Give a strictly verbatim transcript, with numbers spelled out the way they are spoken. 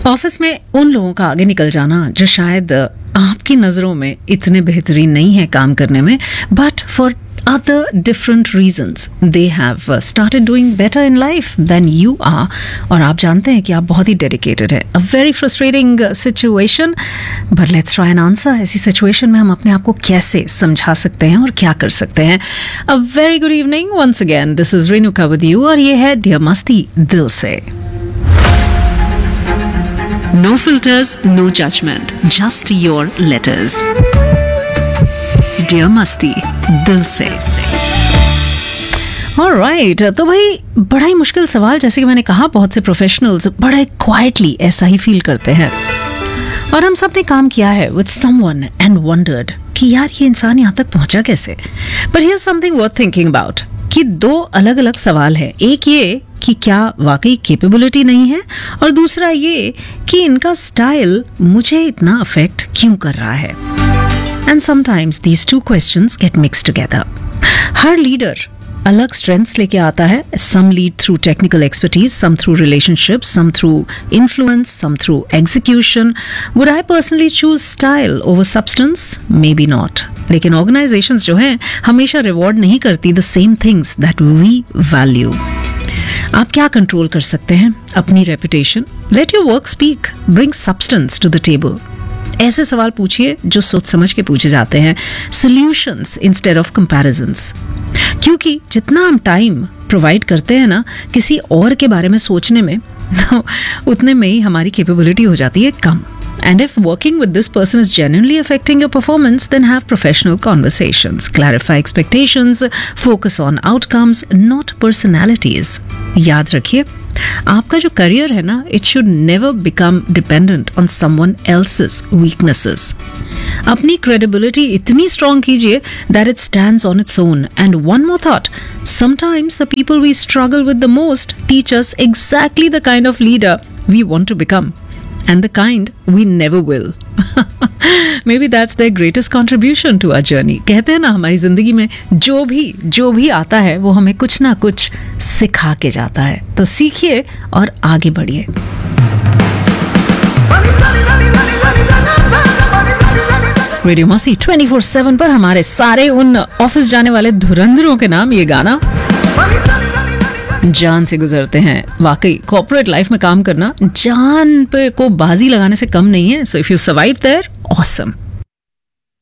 Office में उन लोगों का आगे निकल जाना जो शायद आपकी नज़रों में इतने बेहतरीन नहीं है काम करने में, but for other different reasons they have uh, started doing better in life than you are, और आप जानते हैं कि आप बहुत ही dedicated है. A very frustrating uh, situation, but let's try and answer. ऐसी situation में हम अपने आप को कैसे समझा सकते हैं और क्या कर सकते हैं. A very good evening once again. This is Renuka with you और ये है डियर मस्ती दिल से. No filters, no judgment, just your letters. Dear मस्ती दिल से. ऑलराइट, तो भाई बड़ा ही मुश्किल सवाल, जैसे कि मैंने कहा बहुत से प्रोफेशनल्स बड़े क्वाइटली ऐसा ही फील करते हैं. और हम सब ने काम किया है विद समवन एंड वंडर्ड कि यार ये इंसान यहाँ तक पहुंचा कैसे. But here is something worth thinking about कि दो अलग अलग सवाल है. एक ये कि क्या वाकई कैपेबिलिटी नहीं है, और दूसरा ये कि इनका स्टाइल मुझे इतना अफेक्ट क्यों कर रहा है. And sometimes these two questions get mixed together. Her leader अलग strengths लेके आता है. Some lead through technical expertise, some through relationships, some through influence, some through execution. Would I personally choose style over substance? Maybe not. लेकिन organizations जो हैं हमेशा reward नहीं करती the same things that we value. आप क्या control कर सकते हैं? अपनी reputation. Let your work speak. Bring substance to the table. ऐसे सवाल पूछिए जो सोच समझ के पूछे जाते हैं. Solutions instead of comparisons. क्योंकि जितना हम टाइम प्रोवाइड करते हैं ना किसी और के बारे में सोचने में, तो उतने में ही हमारी कैपेबिलिटी हो जाती है कम. And if working with this person is genuinely affecting your performance, then have professional conversations. Clarify expectations. Focus on outcomes, not personalities. याद रखिए, आपका जो करियर है ना, it should never become dependent on someone else's weaknesses. अपनी credibility इतनी strong कीजिए that it stands on its own. And one more thought. Sometimes the people we struggle with the most teach us exactly the kind of leader we want to become. And the kind we never will. Maybe that's their greatest contribution to our journey. कहते हैं ना, हमारी जिंदगी में जो भी जो भी आता है वो हमें कुछ ना कुछ सिखा के जाता है. तो सीखिए और आगे बढ़िए. रेडियो मस्ती ट्वेंटी फोर सेवन पर हमारे सारे उन ऑफिस जाने वाले धुरंधरों के नाम ये गाना जान से गुजरते हैं. वाकई कॉर्पोरेट लाइफ में काम करना जान पे को बाजी लगाने से कम नहीं है. So if you survive there, awesome.